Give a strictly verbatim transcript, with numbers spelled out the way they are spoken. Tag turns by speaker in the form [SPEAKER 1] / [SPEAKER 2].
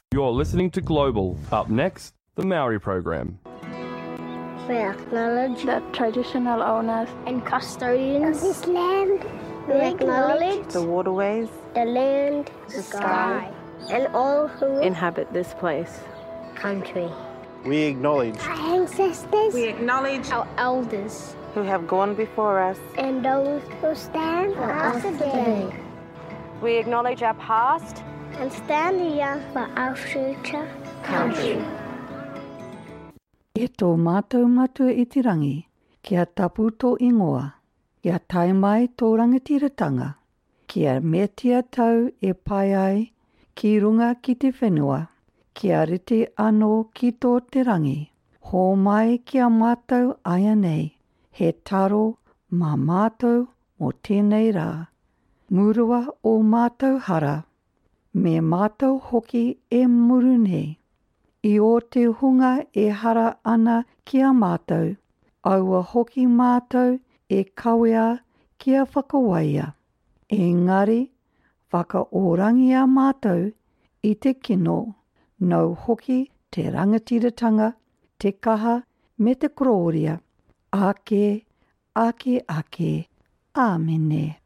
[SPEAKER 1] You're listening to Global. Up next, the Maori program.
[SPEAKER 2] We acknowledge
[SPEAKER 3] the traditional owners
[SPEAKER 2] and custodians of this land. We acknowledge
[SPEAKER 4] the waterways,
[SPEAKER 2] the land, the sky, and all who
[SPEAKER 4] inhabit this place.
[SPEAKER 2] Country.
[SPEAKER 5] We acknowledge
[SPEAKER 2] our ancestors.
[SPEAKER 6] We acknowledge
[SPEAKER 2] our elders
[SPEAKER 4] who have gone before us
[SPEAKER 2] and those who stand for us today.
[SPEAKER 7] We acknowledge our past
[SPEAKER 2] and stand here for our future country.
[SPEAKER 8] E tō mātou matua itirangi, kia tapu tō ingoa, kia tai mai tō rangatiratanga, kia metia tau e pai ai, ki runga ki te whenua, kia rite anō ki tō te rangi, hō mai kia mātou aia nei, he taro mā mātou mō tēnei rā. Murua o mātou hara, me mātou hoki e muru nei. I o te hunga e hara ana kia mātou, aua hoki mātou e kawea kia whakawaia. Engari, whakaorangia mātou i te kino, nau hoki te rangatiratanga, te kaha me te kororia. Ake, ake, ake, āmene.